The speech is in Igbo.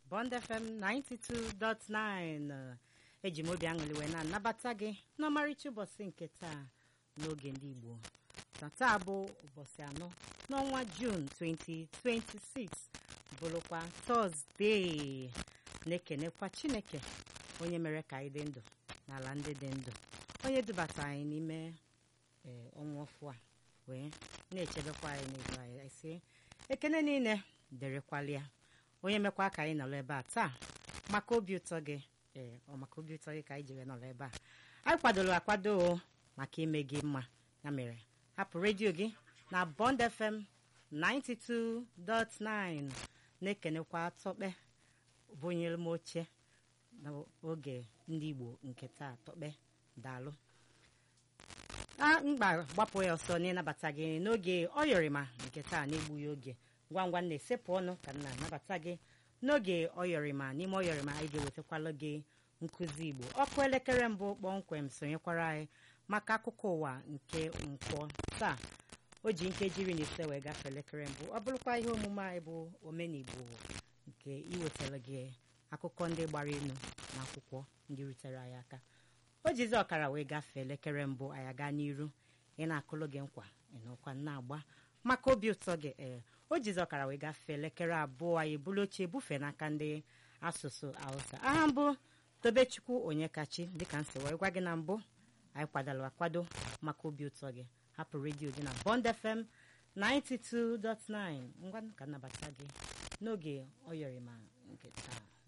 Bond FM 92.9 eji m obi aṅụrị wee na-anabata gị n'ọmarịcha ụbọchị nke taa n'oge ndị Igbo. Taa bụ ụbọchị 4 n'ọnwa June 2026 bụrụkwa Tọzdee. Na-ekenekwa Chineke onye mere ka anyị dị ndụ n'ala ndị dị ndụ, onye dubata anyị n'ime ọnwa ọfụ a wee na-echebekwa anyị n'ihu anyị. Isi ekene niile derekwalịa onye mekwa ka anyị nọrọ ebe a taa maka obi ụtọ gị. Maka obi ụtọ gị ka anyị jiri nọrọ ebe a. Anyị kwadoro akwado maka ime gị mma, ya mere hapụ redio gị na Bond FM 92.9. Na-ekenekwa Tọkpe bụnyere m oche n'oge ndị Igbo nke taa. Tọkpe daalụ. Mgba gbapụ ya ọsọ n'ịnabata gị n'oge ọyọrịma nke taa na-egbughị oge. Ngwa ngwa na-esepụ ọnụ ka m na-anabata gị n'oge ọyọrịma. N'ime ọyọrịma anyị ga-ewetakwala gị nkụzi Igbo ọkụ elekere mbụ kpọmkwem. Sonyekwara anyị maka akụkọ ụwa nke nkwọ taa. O ji nkeji 15 wee gafee elekere mbụ. Ọ bụrụkwa ihe omume anyị bụ omenigbo nke iwetara gị akụkọ ndị gbara elu na akwụkwọ ndị rutere anyị aka. O jizi ọkara wee gafee elekere mbụ, anyị gaa n'iru ị na-akụlụ gị nkwa ịnọkwa na-agba maka obi ụtọ gị. O jizi ọkara wee gafee elekere abụọ, anyị bụrụ oche ebufe n'aka ndị asụsụ Hausa. Aha mbụ Tobechukwu Onyekachi. Dịka m si wee gwa gị na mbụ, anyị kwadoro akwado maka obi ụtọ gị. Hapụ redio gị na Bond FM 92.9. Ngwa ka nnabata gị n'oge ọyọrịma nke taa.